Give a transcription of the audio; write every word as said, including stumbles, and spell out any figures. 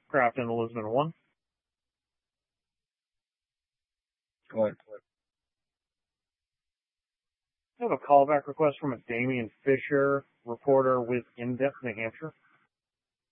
Craft and Elizabeth one. Go ahead. I have a callback request from a Damian Fisher, reporter with In-Depth, New Hampshire.